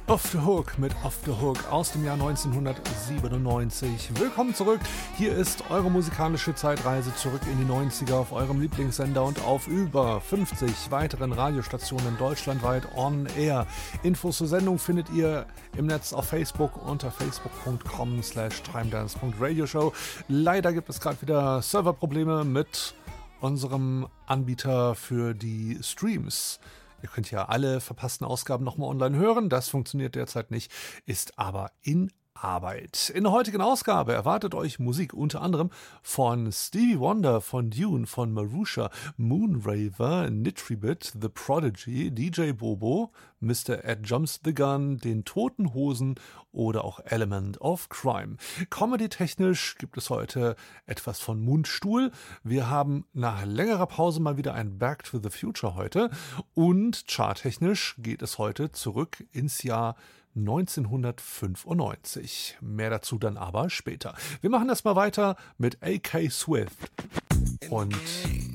Off the Hook mit Off the Hook aus dem Jahr 1997. Willkommen zurück. Hier ist eure musikalische Zeitreise zurück in die 90er auf eurem Lieblingssender und auf über 50 weiteren Radiostationen deutschlandweit on air. Infos zur Sendung findet ihr im Netz auf Facebook unter facebook.com/timedance.radioshow. Leider gibt es gerade wieder Serverprobleme mit unserem Anbieter für die Streams. Ihr könnt ja alle verpassten Ausgaben nochmal online hören. Das funktioniert derzeit nicht, ist aber in Arbeit. In der heutigen Ausgabe erwartet euch Musik unter anderem von Stevie Wonder, von Dune, von Marusha, Moonraver, Nitribit, The Prodigy, DJ Bobo, Mr. Ed Jumps the Gun, den Toten Hosen oder auch Element of Crime. Comedy-technisch gibt es heute etwas von Mundstuhl. Wir haben nach längerer Pause mal wieder ein Back to the Future heute und charttechnisch geht es heute zurück ins Jahr 1995. Mehr dazu dann aber später. Wir machen erstmal weiter mit AK Swift und